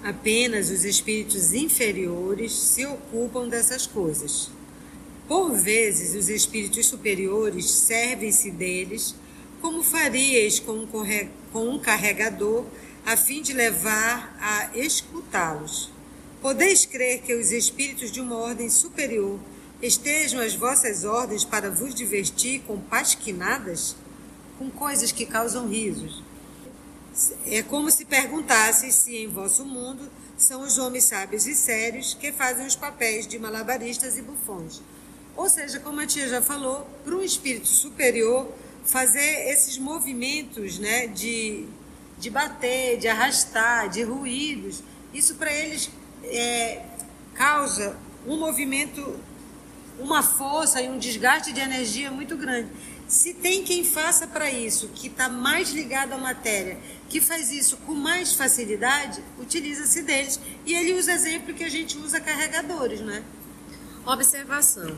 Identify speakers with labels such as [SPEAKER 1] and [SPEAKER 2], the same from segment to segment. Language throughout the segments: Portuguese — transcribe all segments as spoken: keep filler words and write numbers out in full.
[SPEAKER 1] Apenas os espíritos inferiores se ocupam dessas coisas. Por vezes, os espíritos superiores servem-se deles, como faríeis com um, corre... com um carregador, a fim de levar a escutá-los. Podeis crer que os espíritos de uma ordem superior estejam às vossas ordens para vos divertir com pasquinadas? Com coisas que causam risos. É como se perguntasseis se em vosso mundo são os homens sábios e sérios que fazem os papéis de malabaristas e bufões. Ou seja, como a tia já falou, para um espírito superior fazer esses movimentos, né, de, de bater, de arrastar, de ruídos, isso para eles é, causa um movimento, uma força e um desgaste de energia muito grande. Se tem quem faça para isso, que está mais ligado à matéria, que faz isso com mais facilidade, utiliza-se deles. E ele usa exemplo que a gente usa carregadores, né?
[SPEAKER 2] Observação.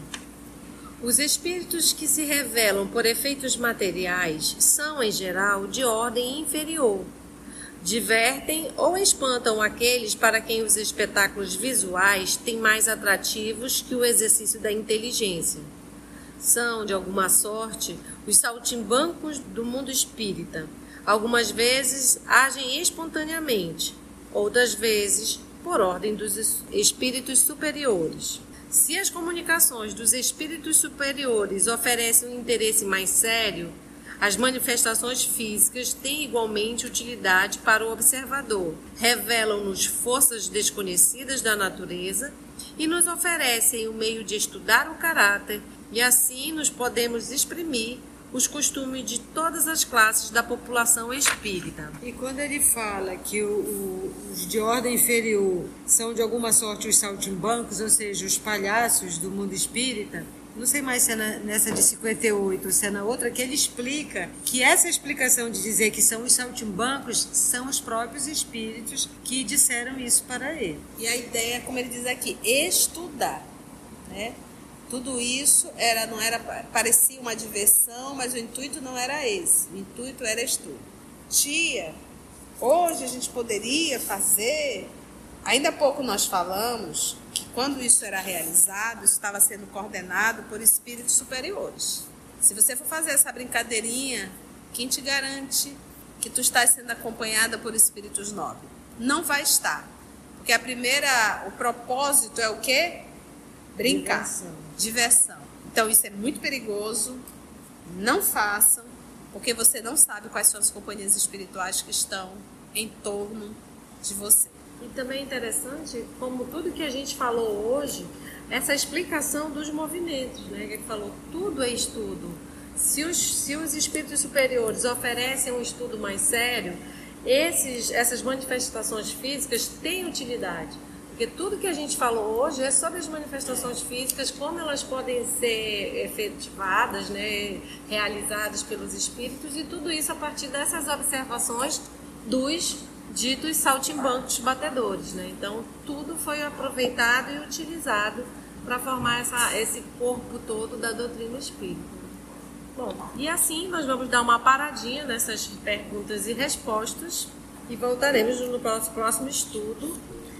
[SPEAKER 2] Os espíritos que se revelam por efeitos materiais são, em geral, de ordem inferior. Divertem ou espantam aqueles para quem os espetáculos visuais têm mais atrativos que o exercício da inteligência. São, de alguma sorte, os saltimbancos do mundo espírita. Algumas vezes agem espontaneamente, outras vezes por ordem dos espíritos superiores. Se as comunicações dos espíritos superiores oferecem um interesse mais sério, as manifestações físicas têm igualmente utilidade para o observador. Revelam-nos forças desconhecidas da natureza e nos oferecem o meio de estudar o caráter, e assim nos podemos exprimir os costumes de todas as classes da população espírita.
[SPEAKER 1] E quando ele fala que o, o, os de ordem inferior são de alguma sorte os saltimbancos, ou seja, os palhaços do mundo espírita, não sei mais se é na, nessa de cinquenta e oito ou se é na outra, que ele explica que essa explicação de dizer que são os saltimbancos são os próprios espíritos que disseram isso para ele.
[SPEAKER 3] E a ideia, como ele diz aqui, estudar, né? Tudo isso era, não era, parecia uma diversão, mas o intuito não era esse. O intuito era estudo. Tia, hoje a gente poderia fazer... Ainda há pouco nós falamos que quando isso era realizado, isso estava sendo coordenado por espíritos superiores. Se você for fazer essa brincadeirinha, quem te garante que tu estás sendo acompanhada por espíritos nobres? Não vai estar. Porque a primeira, o propósito é o quê? Brincar. Diversão. Diversão. Então isso é muito perigoso. Não façam, porque você não sabe quais são as companhias espirituais que estão em torno de você.
[SPEAKER 2] E também é interessante, como tudo que a gente falou hoje, essa explicação dos movimentos, né? Que ele falou, tudo é estudo. Se os, se os espíritos superiores oferecem um estudo mais sério, esses, essas manifestações físicas têm utilidade. Porque tudo que a gente falou hoje é sobre as manifestações físicas, como elas podem ser efetivadas, né, realizadas pelos espíritos, e tudo isso a partir dessas observações dos ditos saltimbancos batedores, né? Então, tudo foi aproveitado e utilizado para formar essa, esse corpo todo da doutrina espírita. Bom, e assim nós vamos dar uma paradinha nessas perguntas e respostas e voltaremos no nosso próximo estudo.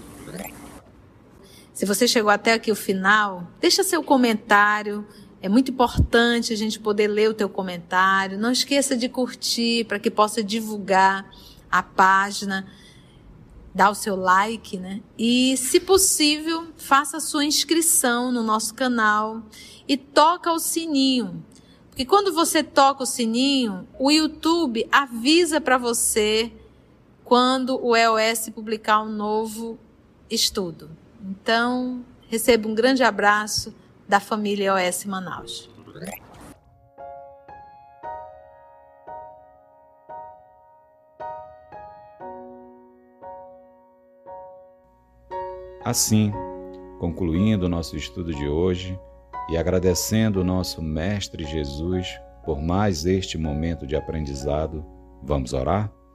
[SPEAKER 4] Se você chegou até aqui o final, deixa seu comentário. É muito importante a gente poder ler o teu comentário. Não esqueça de curtir para que possa divulgar a página, dá o seu like, né? E, se possível, faça a sua inscrição no nosso canal e toca o sininho. Porque quando você toca o sininho, o YouTube avisa para você quando o E O S publicar um novo estudo. Então, receba um grande abraço da família E O S Manaus.
[SPEAKER 5] Assim, concluindo o nosso estudo de hoje e agradecendo o nosso Mestre Jesus por mais este momento de aprendizado, vamos orar?